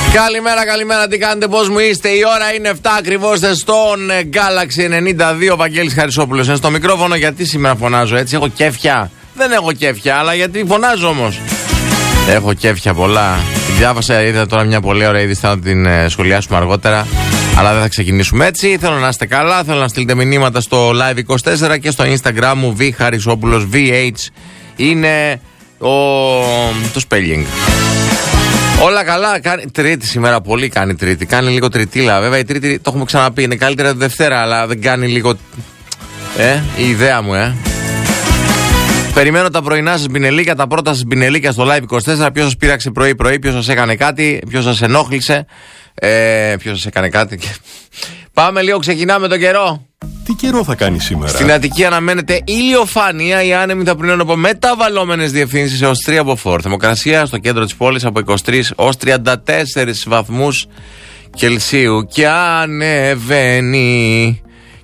Καλημέρα, τι κάνετε, πώς μου είστε? Η ώρα είναι 7 ακριβώς στον Galaxy 92. Βαγγέλης Χαρισόπουλος είναι στο μικρόφωνο. Γιατί σήμερα φωνάζω έτσι? Έχω κέφια? Δεν έχω κέφια, αλλά γιατί φωνάζω όμως? Έχω κέφια πολλά. Την διάβασα, είδα τώρα μια πολύ ωραία είδηση, θα την σχολιάσουμε αργότερα. Αλλά δεν θα ξεκινήσουμε έτσι. Θέλω να είστε καλά, θέλω να στείλετε μηνύματα στο Live24 και στο Instagram μου V Χαρισόπουλος, VH είναι το spelling. Όλα καλά, Τρίτη σήμερα, πολύ κάνει Τρίτη. Κάνει λίγο τριτήλα. Βέβαια η Τρίτη, το έχουμε ξαναπεί, είναι καλύτερα τη Δευτέρα, αλλά δεν κάνει λίγο. Η ιδέα μου, Περιμένω τα πρωινά σας μπινελίκια, τα πρώτα σας μπινελίκια στο Live24. Ποιος σας πείραξε πρωί-πρωί, ποιος σας έκανε κάτι, ποιος σας ενόχλησε, ποιος σας έκανε κάτι. Πάμε λίγο, ξεκινάμε τον καιρό. Τι καιρό θα κάνει σήμερα? Στην Αττική αναμένεται ηλιοφάνεια. Οι άνεμοι θα πνέουν από μεταβαλλόμενες διευθύνσεις έως 3 από 4. Θερμοκρασία στο κέντρο της πόλης από 23 ως 34 βαθμούς Κελσίου. Και ανεβαίνει.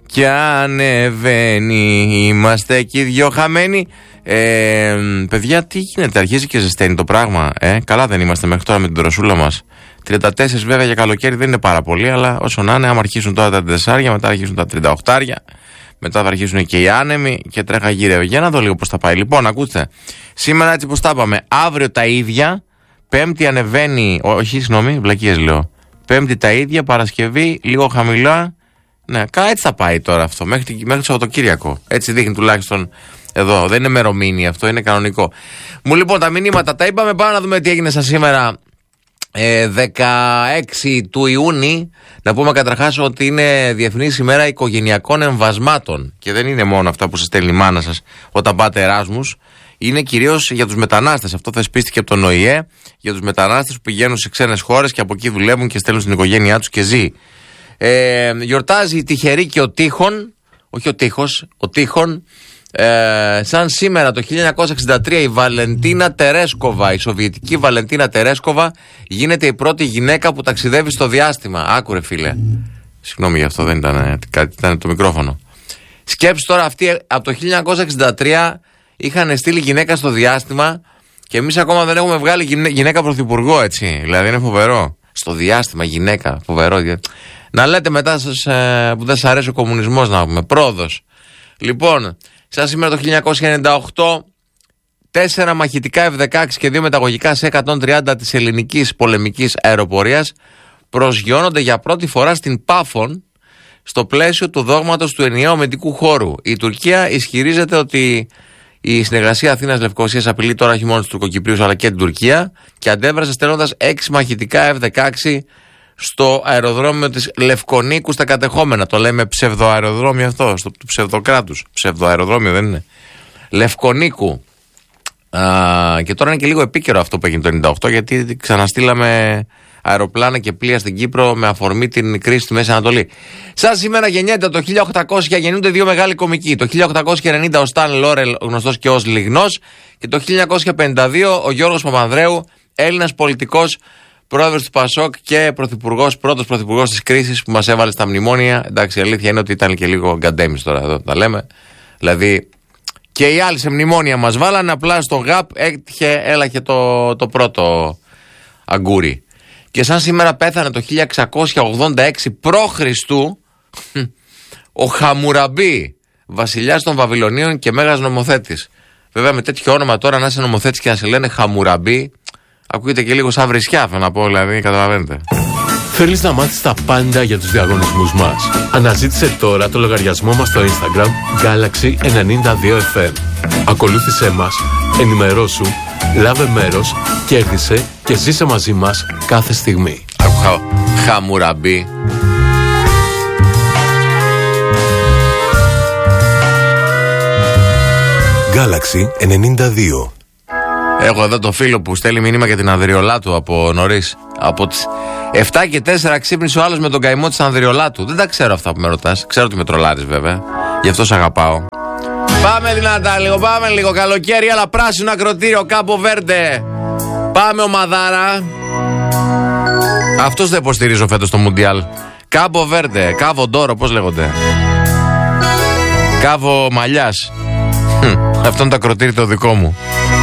Είμαστε εκεί δυο χαμένοι. Παιδιά, τι γίνεται? Αρχίζει και ζεσταίνει το πράγμα. Καλά δεν είμαστε μέχρι τώρα με την δροσούλα μας. 34 βέβαια για καλοκαίρι δεν είναι πάρα πολύ, αλλά όσο να είναι, άμα αρχίσουν τώρα τα 34, μετά αρχίσουν τα 38, μετά θα αρχίσουν και οι άνεμοι και τρέχα γύρω. Για να δω λίγο πώς θα πάει. Λοιπόν, ακούστε. Σήμερα έτσι πώς τα πάμε. Αύριο τα ίδια. Πέμπτη ανεβαίνει. Όχι, συγγνώμη, βλακίες λέω. Πέμπτη τα ίδια. Παρασκευή λίγο χαμηλά. Ναι, έτσι θα πάει τώρα αυτό. Μέχρι το Σαββατοκύριακο. Έτσι δείχνει τουλάχιστον εδώ. Δεν είναι μερομήνυ αυτό, είναι κανονικό. Μου λοιπόν τα μηνύματα τα είπαμε. Πάμε να δούμε τι έγινε σαν σήμερα. 16 του Ιούνιου. Να πούμε καταρχάς ότι είναι Διεθνής ημέρα οικογενειακών εμβασμάτων. Και δεν είναι μόνο αυτά που σας στέλνει η μάνα σας όταν πάτε Εράσμους. Είναι κυρίως για τους μετανάστες. Αυτό θεσπίστηκε από τον ΟΗΕ. Για τους μετανάστες που πηγαίνουν σε ξένες χώρες και από εκεί δουλεύουν και στέλνουν στην οικογένειά τους και ζει. Γιορτάζει η Τυχερή και ο Τείχων. Όχι ο Τείχος, ο Τείχων. Σαν σήμερα το 1963 η Βαλεντίνα Τερέσκοβα, η σοβιετική Βαλεντίνα Τερέσκοβα, γίνεται η πρώτη γυναίκα που ταξιδεύει στο διάστημα. Άκουρε φίλε. Συγγνώμη γι' αυτό, δεν ήταν κάτι, ήταν το μικρόφωνο. Σκέψου τώρα, αυτοί από το 1963 είχαν στείλει γυναίκα στο διάστημα και εμείς ακόμα δεν έχουμε βγάλει γυναίκα πρωθυπουργό, έτσι. Δηλαδή είναι φοβερό. Στο διάστημα γυναίκα, φοβερό. Να λέτε μετά που δεν σας αρέσει ο κομμουνισμός, να πούμε. Πρόοδος. Λοιπόν, σαν σήμερα το 1998, 4 μαχητικά F-16 και 2 μεταγωγικά σε 130 της ελληνικής πολεμικής αεροπορίας προσγειώνονται για πρώτη φορά στην Πάφων στο πλαίσιο του δόγματος του ενιαίου αμυντικού χώρου. Η Τουρκία ισχυρίζεται ότι η συνεργασία Αθήνας-Λευκωσίας απειλεί τώρα όχι μόνο τους Τουρκοκυπρίους αλλά και την Τουρκία και αντέδρασε στέλνοντας 6 μαχητικά F-16 στο αεροδρόμιο της Λευκονίκου στα κατεχόμενα. Το λέμε ψευδοαεροδρόμιο αυτό, του ψευδοκράτους. Ψευδοαεροδρόμιο δεν είναι? Λευκονίκου. Και τώρα είναι και λίγο επίκαιρο αυτό που έγινε το 98, γιατί ξαναστήλαμε αεροπλάνα και πλοία στην Κύπρο με αφορμή την κρίση στη Μέση Ανατολή. Σαν σήμερα γεννιέται το 1800, γεννιούνται δύο μεγάλοι κομικοί. Το 1890 ο Σταν Λόρελ, γνωστός και ως Λιγνός, και το 1952 ο Γιώργος Παπανδρέου, Έλληνας πολιτικός, πρόεδρος του ΠΑΣΟΚ και πρώτος πρωθυπουργός της κρίσης που μας έβαλε στα μνημόνια. Εντάξει, η αλήθεια είναι ότι ήταν και λίγο γκαντέμις τώρα εδώ τα λέμε. Δηλαδή και οι άλλοι σε μνημόνια μας βάλανε, απλά στο ΓΑΠ έλαχε το πρώτο αγκούρι. Και σαν σήμερα πέθανε το 1686 π.Χ. ο Χαμουραμπί, βασιλιάς των Βαβυλωνίων και μέγας νομοθέτης. Βέβαια με τέτοιο όνομα τώρα να είσαι νομοθέτης και να σε λένε Χαμουραμπί, ακούγεται και λίγο σαν βρισιά, θέλω να πω, δηλαδή, καταλαβαίνετε. Θέλεις να μάθεις τα πάντα για τους διαγωνισμούς μας? Αναζήτησε τώρα το λογαριασμό μας στο Instagram Galaxy92FM. Ακολούθησέ μας, ενημερώσου, λάβε μέρος, κέρδισε και ζήσε μαζί μας κάθε στιγμή. Χαμουραμπί. Galaxy 92. Έχω εδώ το φίλο που στέλνει μήνυμα για την Ανδριολάτου από νωρίς. Από τις 7 και 4 ξύπνησε ο άλλος με τον καημό της Ανδριολάτου. Δεν τα ξέρω αυτά που με ρωτάς. Ξέρω ότι με τρολάρεις βέβαια. Γι' αυτό σ' αγαπάω. Πάμε δυνατά λίγο, πάμε λίγο. Καλοκαίρι, αλλά πράσινο ακροτήριο, Κάπο Βέρντε. Πάμε ομαδάρα. Αυτός δεν υποστηρίζω φέτος το Μουντιάλ. Κάπο Βέρντε, Κάβο Ντόρο, πώς λέγονται. Κάβο Μαλλιάς. Αυτό είναι το ακροτήριο το δικό μου.